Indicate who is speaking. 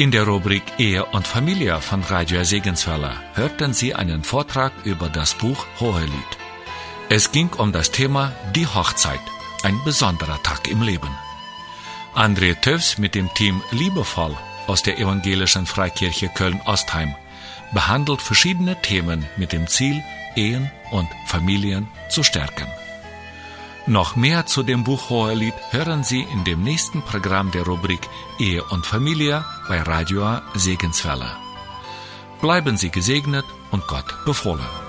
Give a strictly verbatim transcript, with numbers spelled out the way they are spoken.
Speaker 1: In der Rubrik Ehe und Familie von Radio Segenswelle hörten Sie einen Vortrag über das Buch Hohelied. Es ging um das Thema die Hochzeit, ein besonderer Tag im Leben. André Tövs mit dem Team Liebevoll aus der Evangelischen Freikirche Köln-Ostheim behandelt verschiedene Themen mit dem Ziel, Ehen und Familien zu stärken. Noch mehr zu dem Buch Hohelied hören Sie in dem nächsten Programm der Rubrik Ehe und Familie bei Radio Segenswelle. Bleiben Sie gesegnet und Gott befohlen.